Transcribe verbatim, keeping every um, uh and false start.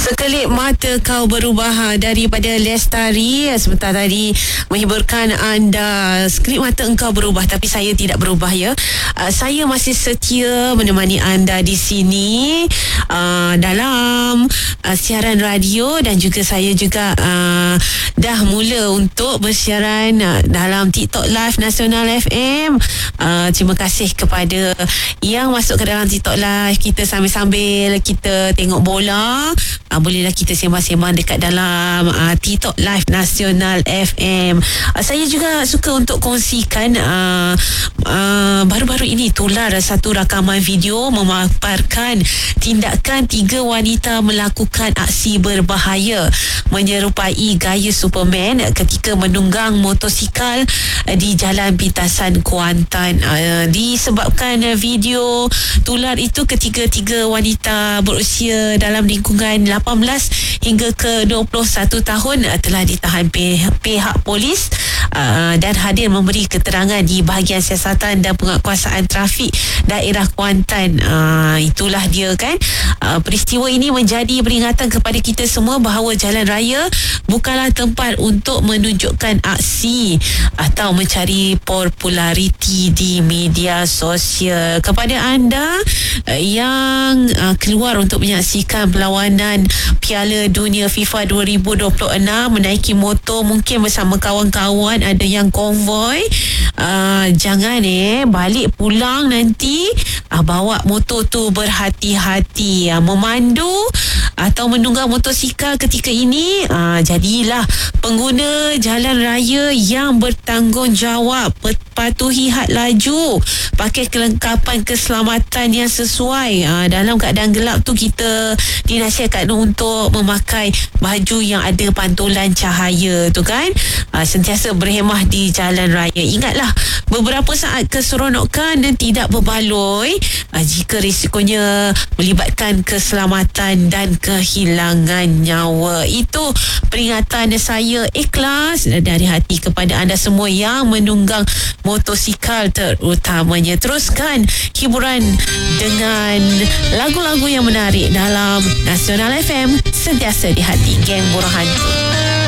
Sekelip mata kau berubah daripada Lestari sebentar tadi menghiburkan anda. Sekelip mata engkau berubah, tapi saya tidak berubah ya. Uh, saya masih setia menemani anda di sini uh, dalam uh, siaran radio, dan juga saya juga uh, dah mula untuk bersiaran uh, dalam TikTok Live Nasional F M. Uh, terima kasih kepada yang masuk ke dalam TikTok Live kita sambil-sambil kita tengok bola. Uh, bolehlah kita sembang-sembang dekat dalam uh, TikTok Live Nasional F M. Uh, saya juga suka untuk kongsikan uh, uh, baru-baru ini tular satu rakaman video memaparkan tindakan tiga wanita melakukan aksi berbahaya menyerupai gaya Superman ketika menunggang motosikal uh, di Jalan Pintasan Kuantan. Uh, disebabkan uh, video tular itu ketika tiga wanita berusia dalam lingkungan lapan belas hingga ke dua puluh satu tahun telah ditahan pihak, pihak polis uh, dan hadir memberi keterangan di bahagian siasatan dan penguatkuasaan trafik daerah Kuantan. Uh, itulah dia kan. Uh, peristiwa ini menjadi peringatan kepada kita semua bahawa jalan raya bukanlah tempat untuk menunjukkan aksi atau mencari populariti di media sosial. Kepada anda uh, yang uh, keluar untuk menyaksikan perlawanan Piala Dunia FIFA dua ribu dua puluh enam menaiki motor mungkin bersama kawan-kawan, ada yang konvoi, uh, jangan eh balik pulang nanti uh, bawa motor tu berhati-hati. Uh, memandu atau menunggang motosikal ketika ini uh, jadilah pengguna jalan raya yang bertanggungjawab, patuhi had laju, pakai kelengkapan keselamatan yang sesuai. Uh, dalam keadaan gelap tu kita dinasihatkan untuk memakai baju yang ada pantulan cahaya tu kan. Uh, sentiasa berhemah di jalan raya. Ingatlah, beberapa saat keseronokan dan tidak berbaloi uh, jika risikonya melibatkan keselamatan dan kehilangan nyawa. Itu peringatan saya ikhlas dari hati kepada anda semua yang menunggang motosikal terutamanya. Teruskan hiburan dengan lagu-lagu yang menarik dalam Nasional F M, sentiasa di hati geng Borhan.